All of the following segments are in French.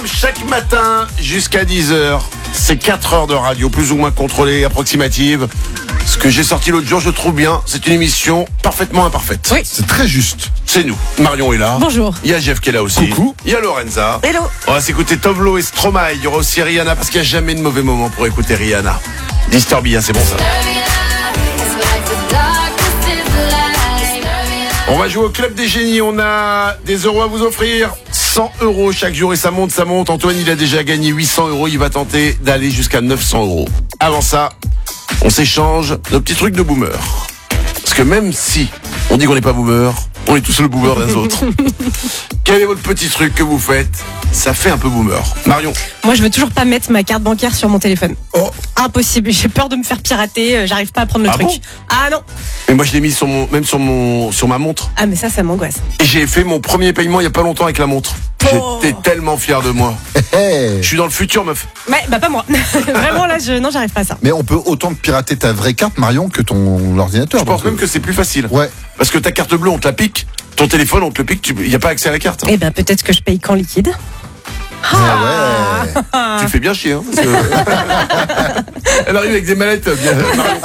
comme chaque matin jusqu'à 10h, c'est 4 heures de radio, plus ou moins contrôlée, approximative. Ce que j'ai sorti l'autre jour, je trouve bien, c'est une émission parfaitement imparfaite. Oui. C'est très juste. C'est nous. Marion est là. Bonjour. Il y a Jeff qui est là aussi. Coucou. Il y a Lorenza. Hello. On va s'écouter Tovlo et Stromae. Il y aura aussi Rihanna, parce qu'il n'y a jamais de mauvais moment pour écouter Rihanna. Disturbia, c'est bon ça. On va jouer au Club des Génies. On a des euros à vous offrir. 100 euros chaque jour et ça monte, ça monte. Antoine, il a déjà gagné 800 euros. Il va tenter d'aller jusqu'à 900 euros. Avant ça, on s'échange nos petits trucs de boomer. Parce que même si on dit qu'on n'est pas boomer, on est tous le boomer des autres. Quel est votre petit truc que vous faites? Ça fait un peu boomer. Marion? Moi, je veux toujours pas mettre ma carte bancaire sur mon téléphone. Oh. Impossible. J'ai peur de me faire pirater. J'arrive pas à prendre le Ah truc. bon Ah non. Mais moi je l'ai mis sur ma montre. Ah mais ça m'angoisse. Et j'ai fait mon premier paiement il y a pas longtemps avec la montre. Oh. J'étais tellement fier de moi. Je suis dans le futur, meuf. Ouais, bah pas moi. Vraiment là, non, j'arrive pas à ça. Mais on peut autant pirater ta vraie carte, Marion, que ton ordinateur. Je pense même que c'est plus facile. Ouais. Parce que ta carte bleue, on te la pique. Ton téléphone, on te le pique. Il n'y a pas accès à la carte. Eh ben peut-être que je paye qu'en liquide. Ah ouais. Tu fais bien chier. Hein, parce que... Elle arrive avec des mallettes. Bien.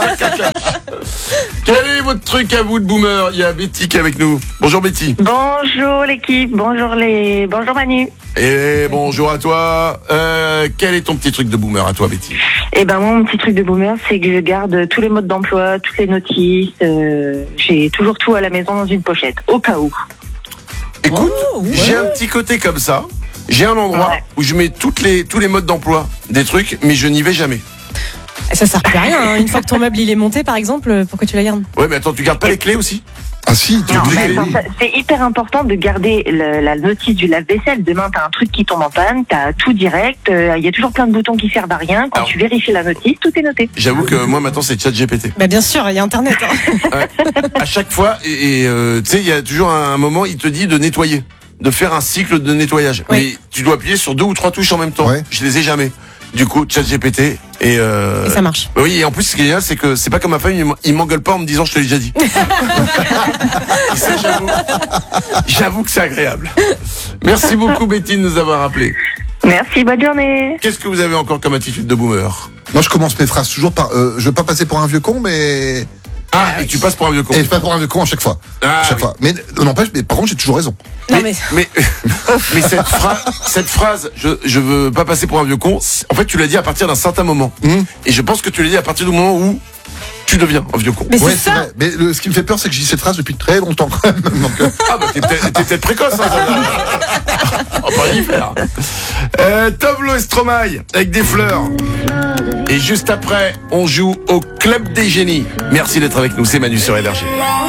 Quel est votre truc à vous de boomer? Il y a Betty qui est avec nous. Bonjour Betty. Bonjour l'équipe, bonjour Manu. Et bonjour à toi. Quel est ton petit truc de boomer à toi, Betty? Eh ben moi, mon petit truc de boomer, c'est que je garde tous les modes d'emploi, toutes les notices. J'ai toujours tout à la maison dans une pochette, au cas où. Écoute, Oh, ouais. j'ai un petit côté comme ça. J'ai un endroit Ouais. où je mets tous les modes d'emploi des trucs, mais je n'y vais jamais. Ça sert plus à rien. Hein. Une fois que ton meuble il est monté, par exemple, pourquoi tu la gardes? Ouais, mais attends, tu gardes pas les clés aussi? Ah si, tu Non, oublies mais les- attends, c'est hyper important de garder la notice du lave-vaisselle. Demain, t'as un truc qui tombe en panne, t'as tout direct. Il y a toujours plein de boutons qui servent à rien. Quand Alors- tu vérifies la notice, tout est noté. J'avoue que moi maintenant c'est ChatGPT. Bah bien sûr, il y a Internet. Hein. À chaque fois, et tu sais, il y a toujours un moment, il te dit de nettoyer, de faire un cycle de nettoyage. Oui. Mais tu dois appuyer sur 2 ou 3 touches en même temps. Ouais. Je les ai jamais. Du coup, ChatGPT et Et ça marche. oui, et en plus, ce qui est génial, c'est que c'est pas comme ma femme, il m'engueule pas en me disant je te l'ai déjà dit. Et ça, j'avoue que c'est agréable. Merci beaucoup Betty de nous avoir appelé. Merci, bonne journée. Qu'est-ce que vous avez encore comme attitude de boomer? Moi, je commence mes phrases toujours par. Je veux pas passer pour un vieux con, mais. Ah, et tu passes pour un vieux con. Et je passe pour un vieux con à chaque fois. Ah, chaque oui. fois. Mais n'empêche, mais par contre, j'ai toujours raison. Non mais mais cette phrase, je veux pas passer pour un vieux con. En fait, tu l'as dit à partir d'un certain moment. Et je pense que tu l'as dit à partir du moment où tu deviens un vieux con. Mais Ouais, c'est ça. vrai. Mais ce qui me fait peur, c'est que je dis cette phrase depuis très longtemps quand même. Donc, Ah bah t'es peut-être précoce. Hein, on va pas y faire. Tovlo et Stromae avec des fleurs. Et juste après, on joue au Club des Génies. Merci d'être avec nous, c'est Manu sur Énergie.